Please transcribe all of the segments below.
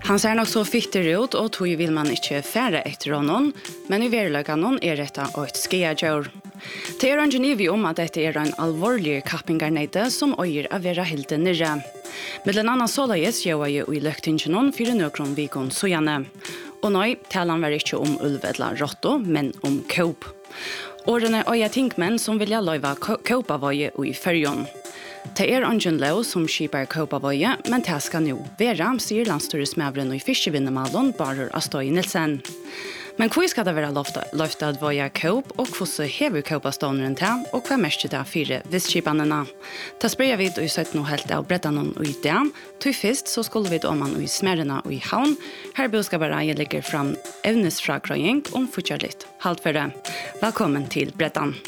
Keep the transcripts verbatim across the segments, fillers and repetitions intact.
Han ser nok så fitter ut, og tog vil man ikke fære etter honom, men i verløkene er dette et skeadjør. Det er ikke vi om at dette er en alvorlig kappingarneide som øyer av være helt nere. Mellom annet således gjør jeg i løktingen for nøkron vikon sojane. Og nå taler han ikke om ulvedla rotto, men om kåp. Årene er jeg tinkmenn som vil løyve kåpavøye i fyrjon. Det er ingen lov som skipar kåpavøye, men det skal nå være, sier landstyresmævren i fiskevinnemalen Barer Astøy Nilsen. Men hva skal det være løftet at vøye kåp, og hvordan hever kåpastånderen til, og hva mest det er fire visskipene? Da spør jeg vidt og søtt noe helt av brettene og i det. Til først så skulle vi om man i smærene og i havn. Her skal bare jeg legge frem evnesfragrøying om fortsatt litt. Halt for det. Velkommen til brettene.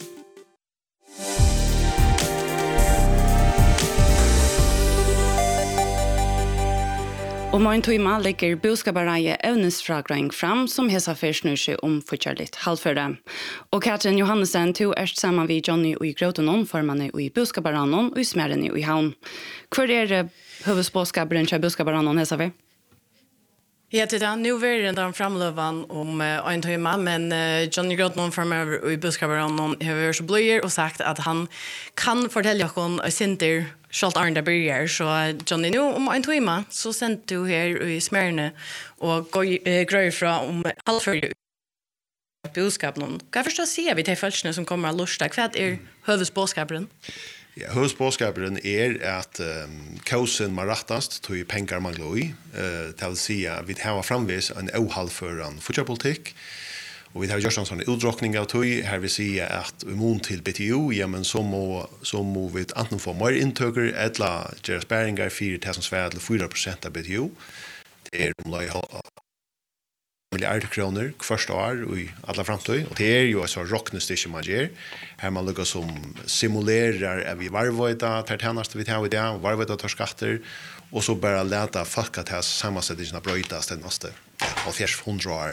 Og morgen tøyma legger boskapareie evnesfragrøying fram, som hesa først snur seg om fortsatt litt halvføre. Og Katrin Johannesen to er sammen med Johnny og i Gråtenon, formane og i boskaparanon og i smærene og i havn. Hvor er det hovedspåskaperen til boskaparanon hesa for? Ja, det er nu er det en framløven om uh, en tøyma, men uh, Johnny Gråtenon formøver og i boskaparanon har vært så bløyer og sagt at han kan fortelle oss og sinter Schalt Arnda börjar så Johnny nu om en timme så sent du här i smärne och gröj från om halvför budskap någon. Kan förstå se vi till följande som kommer att lusta kvad är huvudspåskapen. Ja, huvudspåskapen är att um, kausen marattast tog pengar mangloi eh till säga vi har framvis en ohalvföran fotbollspolitik. Och vi har gjort en sån utdrokning av tog. Här vi säger att immun till B T O, ja, men så må, så må vi antingen få mer intöker eller göra spärringar fyra till Sverige till fyra procent av B T O. Det är om miljarder kronor första år och i alla framtid. Och det är ju så rocknestish man gör. Här man lyckas som simulerar att vi varvöjda tar tjänast vi tar i det, varvöjda tar skatter och så bara läta folk att ha sammansättningarna bröjtas den nästa halvfjerds hundra år.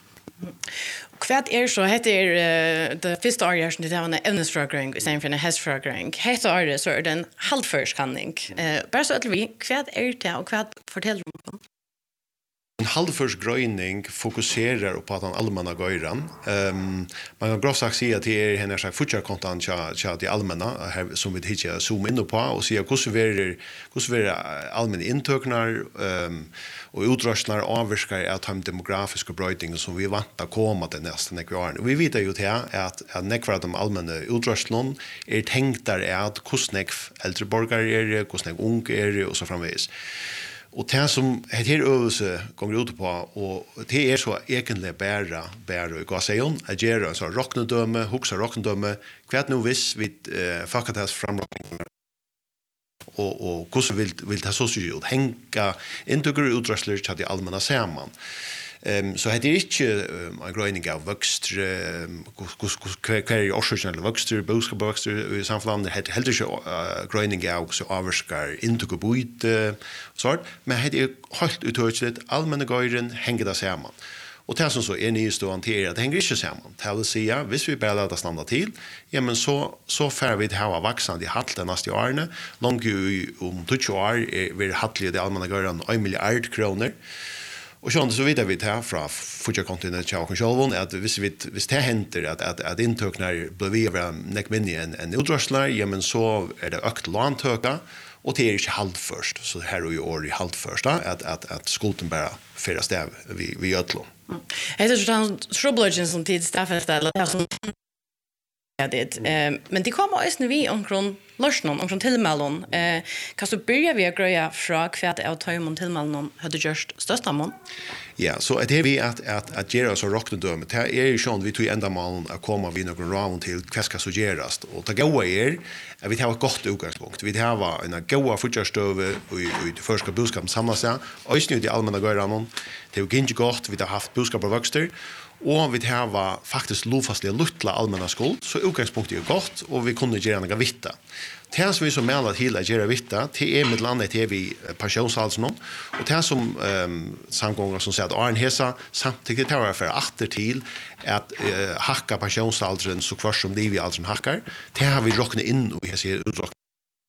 Kvad er så heter uh, det første året som det var en evnesfragrøying i stedet for en hestfragrøying. Hette året så er det en halvførskanning. Uh, bare så at vi, kvad er det og kvad forteller du om? En halvførsgrøyning fokuserer på at den allmänna gøyren. Um, man kan grovt sagt si at det er henne sagt futjarkontan til de allmänna, her, som vi ikke zoom inn på, og sier hvordan vi er allmänna inntøkner um, og utrøsner avvirker at de demografiske brøytingene som vi vant å komme til neste nekve årene. Vi vet jo til at, at nekve av de allmänna utrøsnene er tenkt der at hvordan nekve eldre borgere er, hvordan nekve unge er, og så framvis. Og det som heter øvelse kommer ut på, og det er så egentlig bare, bare gå seg om, at gjøre en sånn rocknedømme, hukse rocknedømme, hva er det nå hvis vi uh, fucker til framrockning, og, og hvordan vil, vil det så se ut, henke inntykker og utrøsler til de allmänna sammen. Um, så det er ikke um, en grøyning av vøkstre, um, hva er årsøkene eller vøkstre, boskap og vøkstre i samfunnet, det er heller ikke uh, grøyning av så avvarsker inntuk og bøyt, uh, sånt, men det er helt uttøyselig, allmenne gøyren henger det sammen. Og det som så er nye stående til er at det henger ikke sammen. Det vil si, hvis vi bare lader standa til, ja, men så, så får vi til å ha vaksende i hatt de neste årene. Langt om tjue år er vi hattlige de allmenne gøyren en milliard kroner. Og sånn så vidar vi til fra futjarkontinent til åkken sjølven, at hvis, vi, hvis det henter at, at, at inntøkner blir vi over nekk minne en, en utrøsler, ja, men så er det økt låntøka, og det er ikke halvførst, så her er jo år i halvførst, at, at, at skulden bare fyrer stav vi, vi gjødlo. Mm. Jeg tror sånn trobladjen som tid staffet, eller det som det. Eh, men det kommer også vi omkring løsnen, omkring tilmelden. Eh, kan du begynne vi å grøye fra hva det er å ta om tilmelden hadde gjort største mån? Ja, så det er vi at, at, at gjøre oss og rocknedømme. Det er jo sånn vi tog enda målen å komme vi noen ravn til hva skal så gjøres. Og det gode er at vi har et godt utgangspunkt. Vi har en gode futjarstøve i, i det første budskapen samlet seg. Og i de allmänna gørene. Det er jo ikke godt. Vi har haft budskap og vokster. Og vi har faktisk lovfastlige luttla allmänna skuld, så utgangspunktet er godt, og vi kunne gjøre noe vitta. Det som vi som mener til å gjøre vitta, det er med landet til vi pensjonsalsen, og det som um, samgånger som sier at Arne Hesa samtidig tar vi for atter til at uh, hakka pensjonsalsen så kvart som liv i alderen hakkar, det har vi råknet inn og jeg sier utroknet.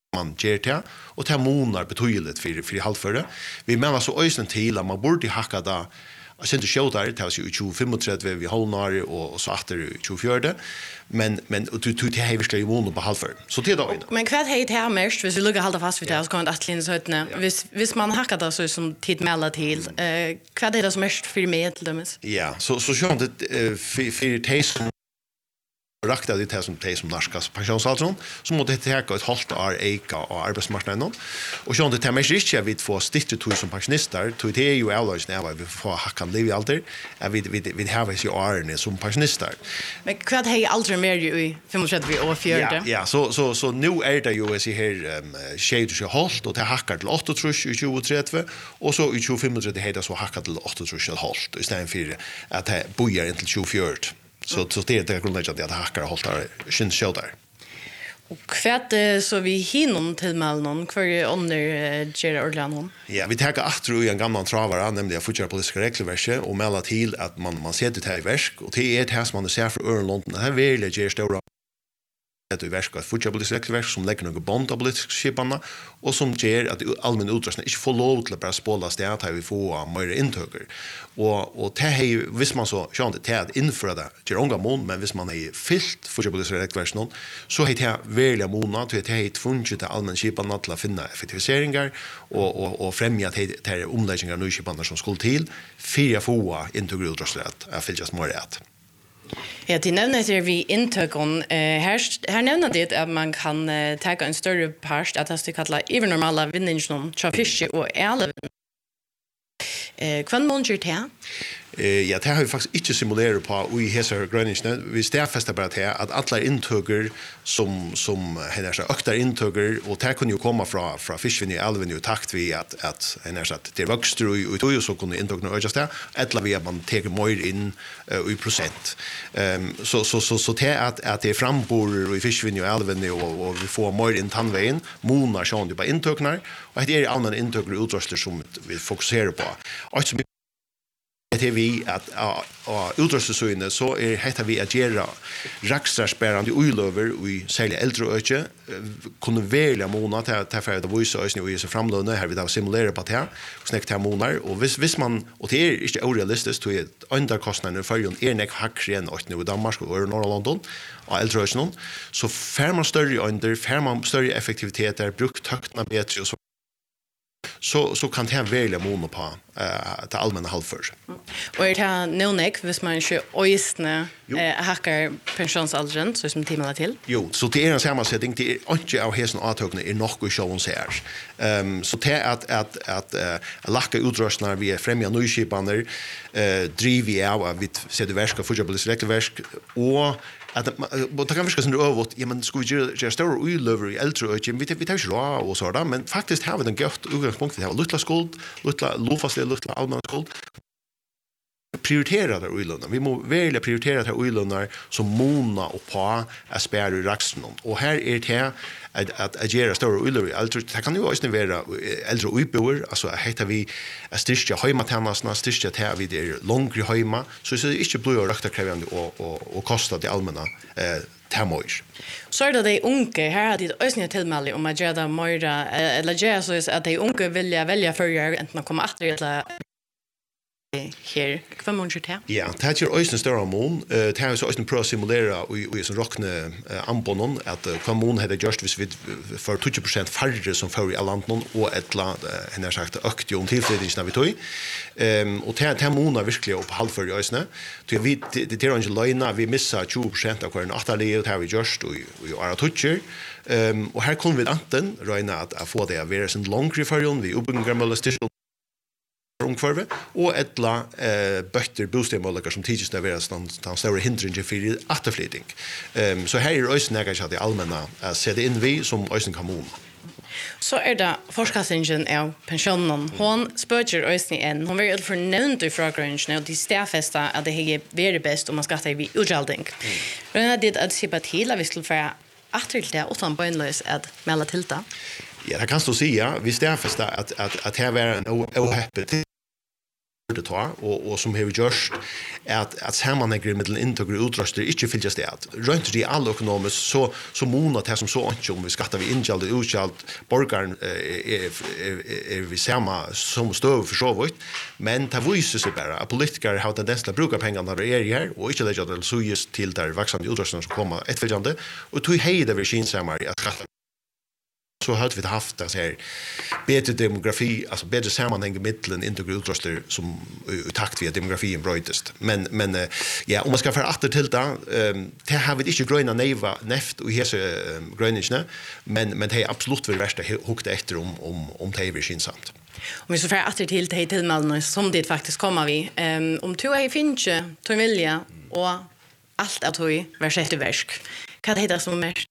man ger det, och det monar betydligt för för halvförre. Vi menar så ösen till att man borde hacka där. Jag syns det show där det var ju tjugofem vi hållnar och så efter tjugofyra. Men men du du det har vi mån på halvför. Så det då. Men kvad hej här mest, hvis vi lugger hålla fast vid det så kan att linje hötne. Hvis hvis man hackar det så som tid mellan till. Eh kvad är det som mest för mig till dem. Ja, så så så det för för taste rakta det här som det som narskas pensionsaldern så måste det ta ett halvt år eka och arbetsmarknaden och så det mer inte vi får stitta till som pensionister till det är ju alls när vi får hacka liv i alder vi vi vi har ju år som pensionister men vad har aldrig mer ju femtio år fjärde ja ja så så så nu är det ju så här shade så halt och det hackar till åtta tjugotre och så i tjugofem det heter så hackar till åtta halt istället för att det bojar inte till tjugofyra. Så så det är det grundläggande att hackar och hållar skin shoulder. Och kvätt så vi hinner till någon för under Gerard Orlando. Ja, vi tar att i en gammal travare nämligen future politiska regelverket och melda till att man man ser det här i verk och det är det här som man ser för Örland. Det här vill jag ge stora det är verk att future politiska regelverk som lägger några band av politiska skiparna och som ger att allmän utrustning inte får lov till att bara spåla sted att vi får mer intöger. Och och det är visst man så så inte att införa det till unga mån men visst man är fyllt future politiska regelverk så heter det välja månad till det är ett fungerat till allmän skiparna till att finna effektiviseringar och och och främja det det omläggningar nu skiparna som skulle till för att få intöger utrustning att fyllas mer rätt. Ja, det nämner det vi intögon eh här här nämner det att man kan eh, ta en större part att det kallar even normala vinningen som fiske och eller eh kvann monter det Eh ja, det har vi faktiskt inte simulerat på i hesa gröningen. Vi stäffäster bara till att alla intöger som som heter så öktar intöger och det kan ju komma från från fisken i älven ju takt vi att att heter så att det växer och och så kunde intöger ökas där eller vi man tar mer in uh, i procent. Ehm um, så så så så det att att det frambor i fisken i älven och, och vi får mer in tandvägen monar sjön på intögnar och det är allmän intöger utrustning som vi fokuserar på. Alltså det vi att ja utrustningssyne så är heter vi att göra raxtrarsperande oilöver och i sälja äldre öke kunde välja månad att ta för det var så ösning och i så framlåna här vi då simulerar på det och snäcka månader och vis vis man och det är inte orealistiskt till ett underkostnaden för ju är nek hackren och nu i Danmark och norra London och äldre öke så fär man större under fär man större effektivitet där brukt takterna bättre och så så så kan det välja mån på eh till allmänna halvför. Och det här nonek hvis man inte ösne eh hackar pensionsaldern så som timmarna till. Jo, så det är en sammansättning det är inte av hästen avtagna är nog och showen ser. Ehm så det att att att uh, lacka utrustningar vi är främja nyskipaner eh driver av vid sätter verska fullblis regelverk och att det kan viska som det över ja men skulle ju just stora oilöver i äldre och vi vi tar ju då och så där men faktiskt har vi den gott utgångspunkt det har lilla skuld lilla lofast lilla allmän skuld prioritera det oilöna vi måste välja prioritera det oilöna som mona och på aspär i raxen och här är det att att agera stora oilöver äldre det kan ju också vara äldre oiboer alltså heter vi styrka hemmatjänsterna styrka det vi det långre hemma så så det inte blir rakt krävande och och och kosta det allmänna eh termois. Så är det de unge här hade det ösnigt tillmäle om att göra mera eller göra så att de unge vill välja förgör inte komma att eller här vad man gör det? Ja, det är ju ösnigt större mån. Det är så ösnigt pröva simulera och och så rockne ambonon att kommun hade just vis vid för tjugo procent färre som för i landet och ett land har sagt ökt ju tillfälligt när vi tog. Ehm och det här månar verkligen upp halvför i ösnigt. Det vi det är inte löna vi missar tjugo procent av kvar åttalige och har vi just och och är toucher. Ehm och här kommer vi anten räna att få det vara en lång referion vi uppbyggar station omkvarve och ettla eh bötter bostäder som tidigt där vara stan stan stora hindringar för återflyttning. Ehm så här är ösn näga att det allmänna sätter in vi som ösn kommun. Så är det forskningsingen av pensionen. Hon spöker ösn en. Hon vill förnämnt i frågorna och de stäffesta att det är väldigt bäst om man ska ta vi utjaldning. Men det är att se på till att vi skulle få att till det utan bönlös att melda till det. Ja, det kan stå säga. Vi stäffesta att att att här vara en ohäppet det tar och och som har gjort att att sammanhänger med intag och utrustning inte fylls det att runt det all ekonomiskt så så mona det som så inte om vi skattar vi injalt och utjalt borgaren är är vi samma som står för så vitt men ta visar sig bara att politiker har tendens att bruka pengarna när det är här och inte lägga det så just till där växande utrustning som kommer ett följande och tog hejda vi skinsamar att skatta så har vi haft det här bättre demografi, alltså bättre sammanhang i mitten integraltröster som i takt vid demografin brötest. Men men ja, om man ska för åter till det, det har vi inte gröna neva neft och hese gröningarna, men men det är absolut väl värsta hukta efter om om om det är skinsamt. Om vi så för åter till det till mallen som det faktiskt kommer vi. Um, om två är finche, två vilja och allt att vi värst till värsk. Vad heter det som mest?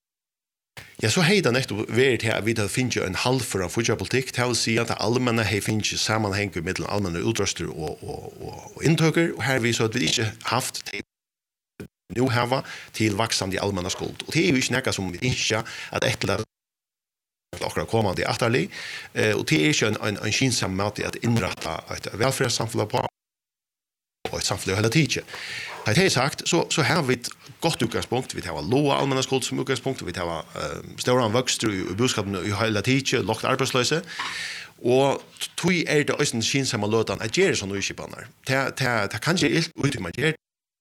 Ja, så hei det nettopp vært her at vi har finnet en halvfør av fotballpolitikk. Det vil si at allmenne har finnet sammenheng mellom allmenne utrøster og, og, og, og inntøker. Og her viser at vi ikke haft det nå hava til vaksande allmenne skuld. Og det er jo ikke noe som vi ikke at etter akkurat kommande atterlig. Og det er ikke en, en, en kinsam måte at innrette et velferdssamfunn på og et samfunn hele tiden. Det är sagt så så har vi ett gott utgångspunkt vi har låga allmänna skuld som utgångspunkt vi har uh, stora växter i boskapen i hela tiden lågt arbetslösa och tog är det östen skinsamma låtan att göra såna utskipanar. Det det det kan ju helt ut man gör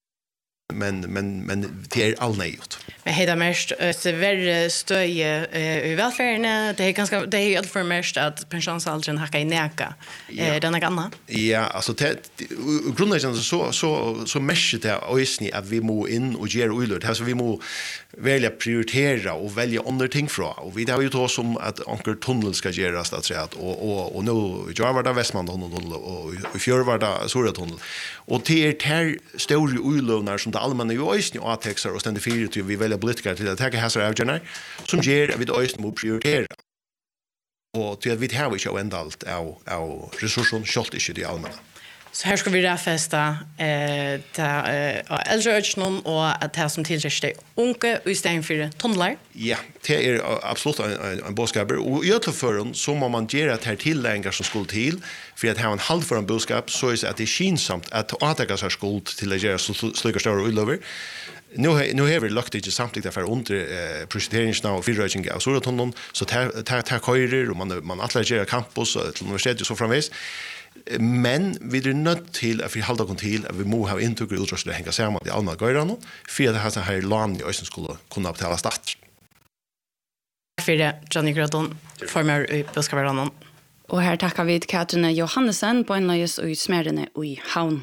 men men men det är all nejt. Men hela mest så värre stöje i välfärden det är ganska det är allt för mest att pensionsåldern hacka i näka. Eh den är gamla. Ja, alltså det grundläggande så så så mesh det ösni att vi må in och göra ullot. Alltså vi må välja prioritera och välja andra ting från. Och vi har ju då som att anker tunnel ska göras att säga att och och och nu jag var där Västman tunnel och i fjör var det Sora tunnel. Och det är ter stora ullona som det allmänna ju ösni och attexar och ständigt fyra till vi välja politiker till att ta häsar avgörande som ger att vi ösni må prioritera. Och till att vi har ju ändå allt av av resurser skott i det allmänna. Så här ska vi rafesta eh ta eh äldreöchnon och att det som tillsätter det unke och istället för tunnlar. Ja, det är absolut en en boskap och i alla fall så må man göra att här tilläggar som skuld till för att ha en halv för en boskap så är det att det skinsamt att återga sig skuld till att göra så stora stora ullöver. Nu nu har vi lagt det samtidigt därför under eh projekteringsna och fyrröjning av Soratonnen så tar tar tar körer och man man atleterar campus och till universitet och så framvis. Men vi är nödt till att vi håller kon till att vi må ha integrerat utrustning hänga samman i allmänna gårdarna för att det har så här land i östen skulle kunna betala skatt. För det Johnny Grodon formar i Buskabaran. Och här tackar vi till Katrine Johannesen på en löjes och smärrene i Havn.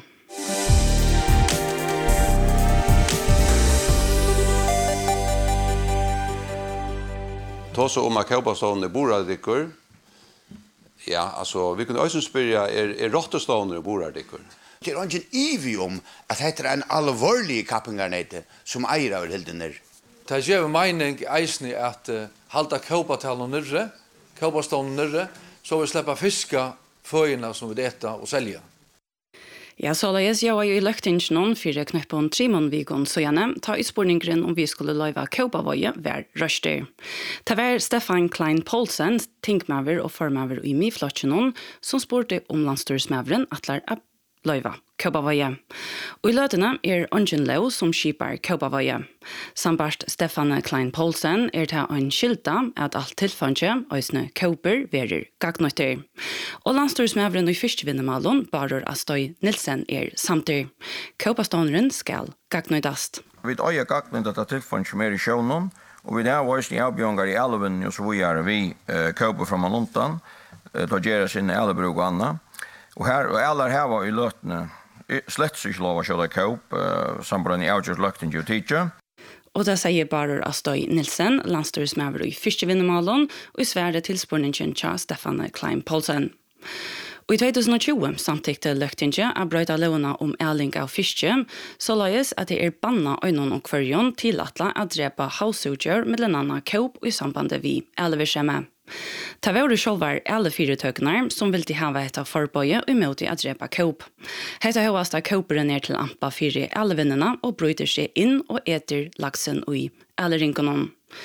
Ta så om att köpa sådana boradickor. Ja, alltså vi kunde också spyrja är är rottostående boradickor. Det är ingen ivi om att det är en allvarlig kappingarnete som eier av helden ner. Det är ju mening eisni att uh, halda köpatalon nyrre, köpastående nyrre, så vi släppa fiska föjorna som vi äta och sälja. Ja, så läs jag var ju i löktingen för knäppon Trimon Vigon så gärna ta utspårningen om vi skulle leva Kåpavoje var röster. Det var Stefan Klein Paulsen, tinkmaver och formmaver i Miflotchenon som spurte om landstyrsmavren att lära leva Kåpavoje. Och i lötena är Ongen Leo som skipar Kåpavoje. Sambart Stefan Klein Paulsen är det en skylta att allt tillfånge ösne Kåper verer gagnötter. Och landstyrsmavren i fyrstvinnemalon barar Astøy Nilsen är samtidigt. Kåpaståndren skall gagnöjdast. Vi tar ju gagnöjdat att tillfånge mer i sjånen och vi har varit i avbjörngar i Alven och så vidare vi Kåper från Malontan. Då ger sin Albrug och Anna. Och här och alla här var i lötne slett sig lova köra kåp uh, samband i avgjort lökten ju teacher. Och det säger bara Astøy Nilsen, landstyrsmæver i fyrstvinnemalon och i Sverige tillspårningen tja Stefan Klein Paulsen. Och i tjugohundratjugo samtidigt löktinge att bröjda låna om äling av fiske, så löjes att det är banna ögonen och kvörjon till att drepa havsutgör med en annan kåp i samband vid elverskjemme. Ta var det självar alla fyra töknar som vill till hava ett av förböje och emot att drepa kåp. Heta hovasta kåparen ner till ampa fyra elvinnerna och bryter sig in och äter laxen i elrinkonon.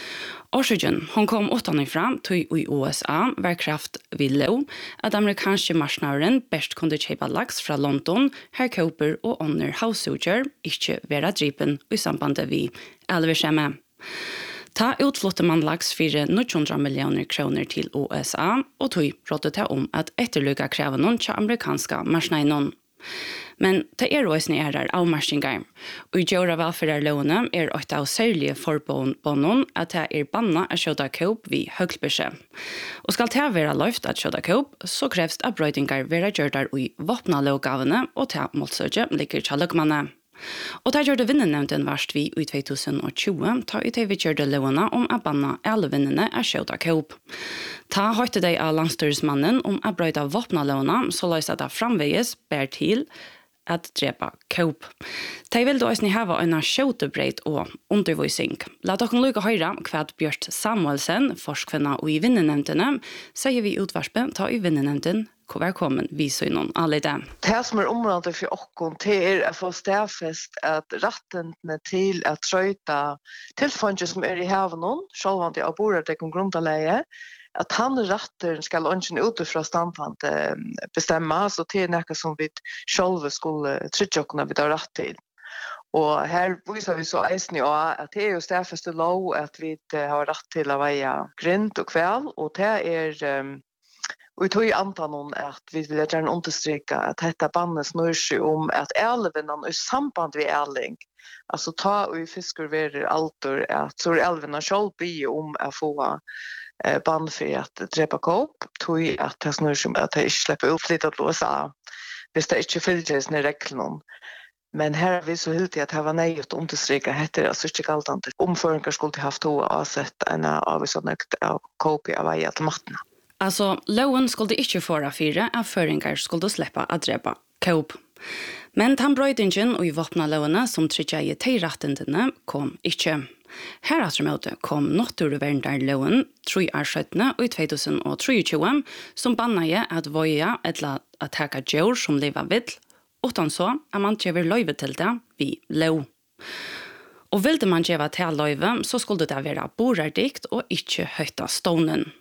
Årsøgen, hon kom utanifra til i U S A var kraft vid lov at amerikanske marsnaren best kunde kjøpe laks fra London, her Cooper og under havsuger ikke være dripen i sambandet vi elverskjemme. Ta utflotte man laks for niohundra millioner kroner til U S A, og tog rådde til om at etterlykke krevene til amerikanske marsnaren. Men det er også nære avmarsninger. Og i Gjøra velferderlåne er et av særlige forbånden at det er bannet å kjøte kåp ved høglbeskje. Og skal det være løft at kjøte kåp, så kreves det at brøydinger være gjør der i våpna lovgavene og til målsøkje ligger til løgmannet. Og det gjør det vinnenevnden verst vi i to tusen og tjue, ta ut vi gjør det lovene om at banna alle vinnene er kjøta kåp. Ta høyte deg av landstyresmannen om at brøyda våpna lovene, så løs at det framveges bær til at drepa kåp. De vil da også hava en kjøtebreit og undervisning. La dere lukke høyre hva Bjørt Samuelsen, forskvinna og i vinnenevndene, sier vi utvarspe ta i vinnenevnden hvor er kommet viser noen alle det. Det som er området for oss til er å få stedfest at rettene til å trøyte tilfanget som er i haven, selv om de har boret det om grunnleie, at han retter skal ønske utifra standpunkt bestemme, så det er noe som vi selv skulle trygge oss vi har rett til. Og her viser vi så eisen jo at det er jo stedfestet lov at vi har rett til å veie grint og kvel, og det er Og vi tog i antanon at vi vil gjerne understryka at dette bandet snur seg om at elvenan er samband ved eling. Altså ta og i fisker verer altor at så er elvenan selv blir om å få eh, band for at drepa kåp, tog at det snur seg om at det ikke slipper ut litt at låse av, hvis det ikke fylgjer sine reglene. Men her er vi så hildig at det var nøyt å understryka heter altså ikke galtande. Omføringer skulle haft to avsett en avvisnøkt av kåp av vei til mattene. Altså, loven skulle ikke fåre fire, av føringer skulle slippe å drepe kåp. Men tannbrøydingen og i våpna lovene som trykker i teirattendene kom ikke. Her etter kom naturvernderloven tre år syttende og i to tusen og tjuetre som bannet at voia eller at taka djur som lever vidt, utan så er man gjør løyve til det vi lov. Og ville man gjøre til løyve, så skulle det være borerdikt og ikke høyta stånden.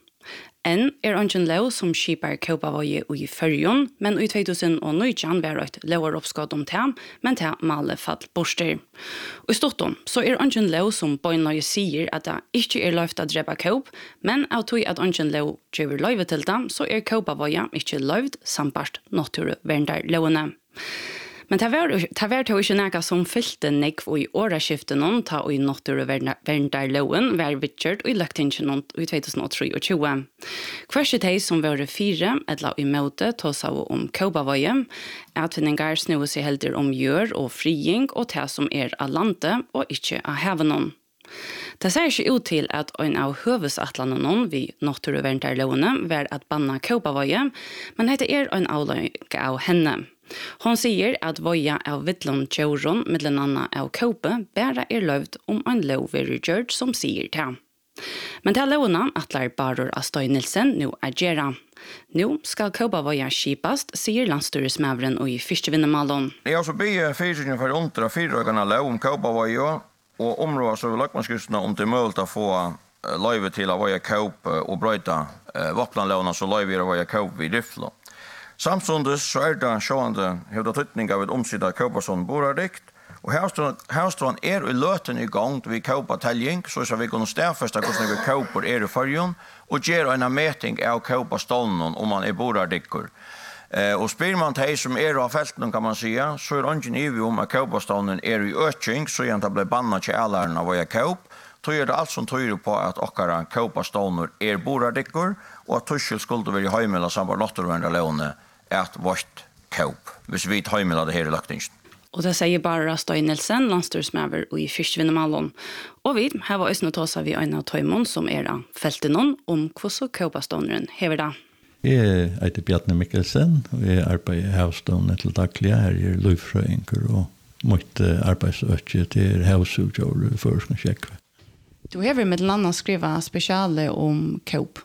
En er ønsken lov som skipar kåpavøye i førjon, men i to tusen og nitton var et lover oppskatt om det, men det maler fatt borster. Og i ståttom så er ønsken lov som bøynøye sier at det ikke er lovt å drepe kåp, men av tog at ønsken lov gjør løyve til det, så er kåpavøye ikke lovt samt naturvernderlovene. Men det var det var to ikke noe som fylte nekv og i åreskiften noen ta og i naturvernderloven var vittgjørt og i løgtingen i to tusen og tjuetre. Hverste de som var fire, eller i måte, tog seg om kåpavøye, atvinninger snøver seg helder om gjør og friing og det som er av landet og ikke av haven. Det ser ikke ut til at en av høvesatlene vi naturvernderlovene var at banna kåpavøye, men dette er en avløyke av henne. Hon sier at voja av vittlom tjauron mellom anna av kåpe bare er løvd om en lov er gjørt som sier det. Men til lovene atler Baror Astøy Nilsen nå er gjerra. Nå skal kåpa voja skipast, sier landstyresmævren og i fyrstevinnemalon. Jeg har også bygget fyrsingen for under fyrrøkene lov om kåpa voja, og området så vil løkmannskristene om det er mulig å få løyve til å voja kåpe og brøyta våpnanlovene så løyve er å voja kåpe i driftlå. Samstundes så er det sjående hevda tøytning av et omsidet kåpason borardikt, og herstånd er i løten i gang til vi kåpa teljing, så vi kunne stedfeste hvordan vi kåper er i fargen, og gjør en meting av kåpastånden om man er borardikkur. Eh, og spyr man til som er av felten, kan man säga, så er ingen ivig om at kåpastånden er i øking, så gjør det ble banna til ælaren av hva jeg kåp, så er det alt som tyder på at okkara kåpastånden er borardikkur, og at tussel skulle være i heimela samband naturvernderlovene at vårt kåp, hvis vi tar med det her i lagtingsen. Og det sier bare Astøy Nilsen, landstyresmæver og i fyrstvinnemalon. Og vi har vært også tåsa vi en av tøymon som er av felten om hvordan kåpastånderen hever det. Jeg heter Bjarne Mikkelsen, og jeg arbeider i havstående til daglig. Her er løyfrøynker og måtte arbeidsøkje til havsuggjør for å sjekke. Du har med annet skrivet spesiale om kåp.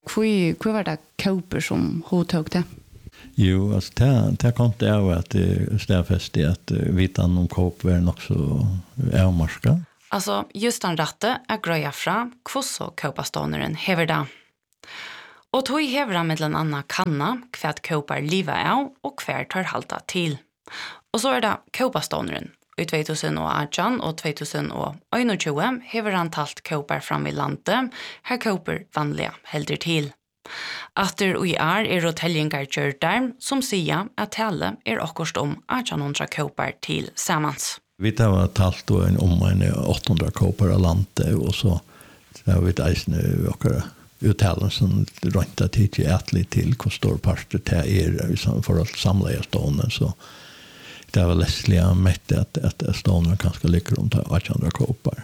Hva var det kåper som hun tok det? Jo, alltså det det kom det av att det stadfäste att vitan om kåp var nog så avmarska. Alltså just den ratte är gröja fra kvosso köpastånaren hever det. Och tog hever han med en annan kanna kvärt köpar liva av och kvärt tar halta till. Och så är det köpastånaren. I två tusen arton och två tusen tjugo hever han talt köpar fram i landet, här köpar vanliga helder till. Atter og i er er hotelljengar gjør som sier at tale er akkurat om arton hundra köpar til samans. Vi tar talt og en om en åtta hundra köpar av landet, og så har vi et eisende okkara uttalen som rønta tid til ætlig til hvor stor parter det er i forhold til samleie stående, så det var lesliga mätt att att stående kanske ligger runt åtta hundra köpar.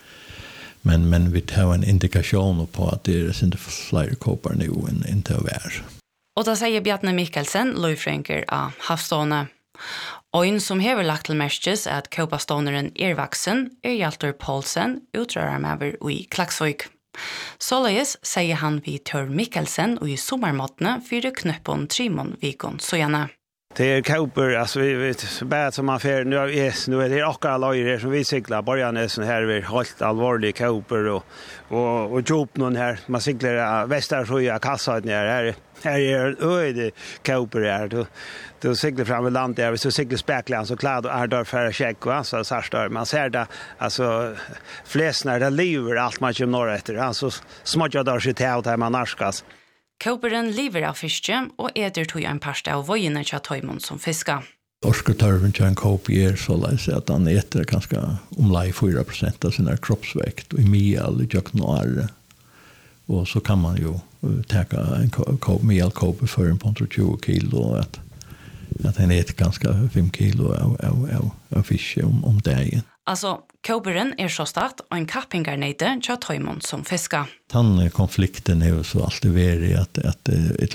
Men men vi har en indikation på att det är inte fler köpar nu än inte över. Och då säger Bjarne Mikkelsen, Løyfrenker av Havstående. Oin som hever lagt til merkes at köpastånaren er vaksen er Hjaltur Paulsen, utrørarmever i Klaksvik. Såleis sier han vi Tør Mikkelsen og i sommermåttene fyrir knøppon Trimon Vikon Sojane. Det är köper, alltså vi vet bad som man får nu är nu är det också löjer som vi cyklar början är sån här vi helt allvarlig köper och och och jobb någon här man cyklar västersjöja kassan här här här är öde köper är då då cyklar fram i land där vi så cyklar späcklan så klart är där för check va så så står man ser det alltså flest när det lever allt man kör norr efter alltså smodja där shit out här man narskas. Köperen lever av fiske og eter tog en parste av vojene til tøymon som fiska. Orsketarven til en kopi er så leis at han eter ganske omlai fyra prosent av sin kroppsvekt og i mial i jøknoare. Og så kan man jo teka en mial kopi for en på tjugo kilo at, at han eter ganske fem kilo av, av, av, av fiske om, om dagen. Altså, köperen er så start og en kappingarneite til tøymon som fiska. Den konflikten er jo så alltid vært at, at, at,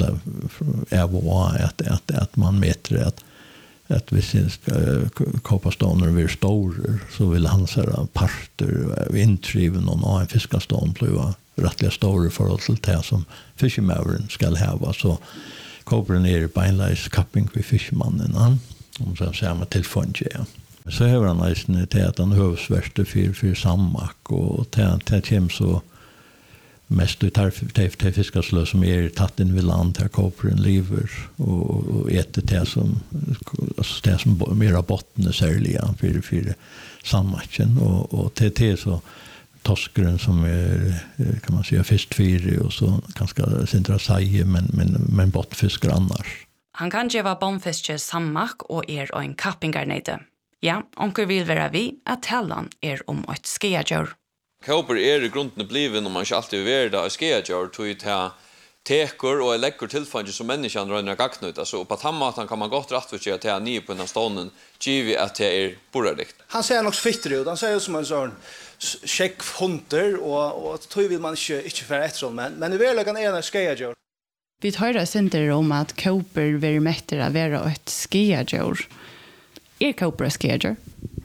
at, at, at man meter at, at hvis koppaståner blir store, så vil han sære parter inntriven og en fiskastån blir rettelig store forhold til det som fiskemøveren skal hava. Så kopperen er beinleis kapping ved fiskemannen, om så samme tilfunnet, ja. Så har han eisen til at han høvsverste for, for sammak, og til, til kjem så mest ut her til fiskeslø som er tatt inn ved land her kopperen lever, og, og etter det som, altså det som mer av bottene særlig for, for sammakken, og, og til det så toskeren som er, kan man säga, fiskfyre, og så ganske sindra seie, men, men, men bottfisker annars. Han kan gjeva bonfiske sammak og er og en kappingarneite. Ja, onker vil være vi at talan er om et skeadjør. Kauper er i grunden bliven om man ikke alltid vil være det skeadjør, tog ut her teker og legger tilfanget som menneskene røyner gaknut. Altså, på tammaten kan man godt rettforskje at det er nye på denne stånden, givet at det er borredikt. Han ser nok fitter ut, han ser ut som en sånn sjekk hunter, og, og tog vil man ikke, ikke være etter sånn, men, men i verleggen er det skeadjør. Vi tar det sinter om at kauper vil mekter å være et skeadjør. Er Cooper skeadjør?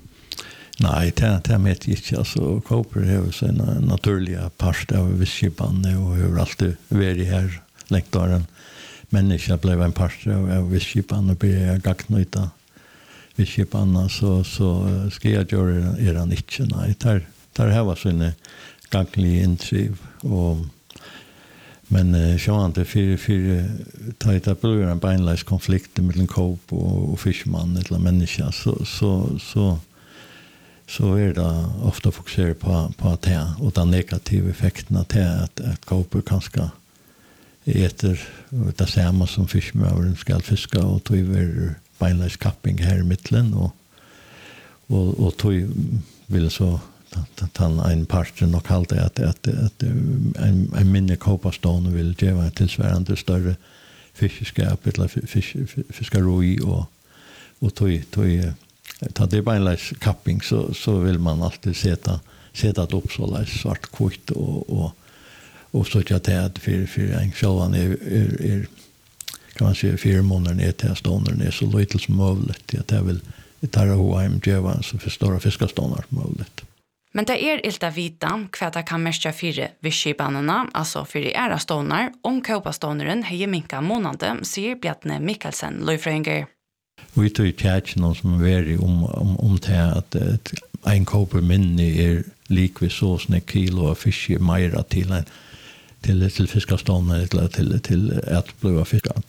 Nei, det, det er mitt ikke. Altså, Cooper er jo en naturlig part av visskipene, og har alltid vært her lengt av en menneske ble en part av visskipene, og ble gaknøyta visskipene, så, så skeadjør er, er han ikke. Nei, det er her var sånne ganglige inntriv, og men eh sjön det för för tajta blir en beinleis konflikt mellan kopp och, och fiskman eller människa så så så så är det ofta fokuserar på på att det och den negativa effekten att det att, att kopp kanske äter det samma som fiskmövren ska fiska och tog över beinleis kapping här i mitten och och och tog vill så han en partner nog kallt att att att en en minne kopparstånd vill ge en tillsvärande större fiskeskap eller fisk fiskaroi och och tog tog ta det beinleis kapping så så vill man alltid sätta sätta det upp så läs svart kvitt och och och så att det är för för en självan är är kan man säga fyra månader ner till stånden är så lite som möjligt att det vill det tar och hem gevan så för stora fiskaståndar möjligt. Men det er ilta vita hva det kan mestja fire visskipanene, altså fire æra stånar, om kaupastånaren hei minka månade, sier Bjarne Mikkelsen, Løyfrøynger. Vi tog tjætjen noen som er veri om, om, om det at en koper minne er likvis så snakk kilo av fisk meira til en till till fiskastånd eller till till att blåa fiskar.